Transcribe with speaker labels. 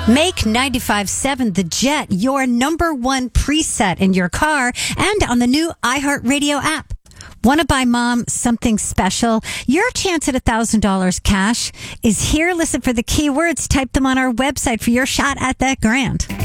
Speaker 1: Make 95.7 The Jet your number one preset in your car and on the new iHeartRadio app. Want to buy mom something special? Your chance at $1,000 cash is here. Listen for the keywords. Type them on our website for your shot at that grand.